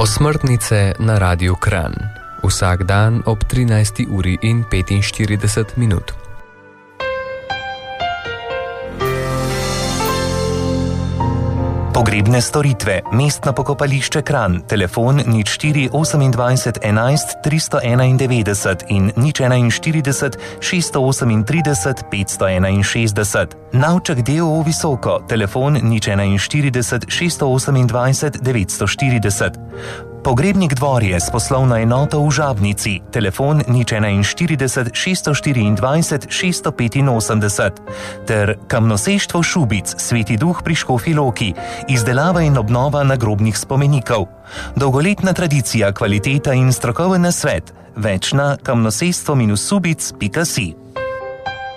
Osmrtnice na Radiu Kranj. Vsak dan ob 13:45. Pogrebne storitve, mestno pokopališče Kranj, telefon 04 28 11 391 in 041 638 561. Navček D.O.O. Visoko, telefon 041 628 940. Pogrebnik Dvorje s poslovno enoto v Žabnici, telefon 041 624 685, ter Kamnoseštvo Šubic, Sveti Duh pri Škofji Loki, izdelava in obnova nagrobnih spomenikov. Dolgoletna tradicija, kvaliteta in strokoven nasvet. Več na kamnosestvo-subic.si.